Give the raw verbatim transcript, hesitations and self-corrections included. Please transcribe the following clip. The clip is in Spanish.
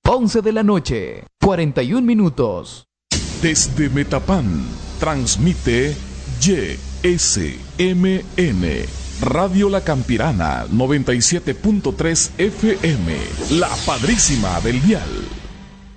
once de la noche, cuarenta y un minutos. Desde Metapán, transmite Y S M N, Radio La Campirana, noventa y siete punto tres F M, la padrísima del dial.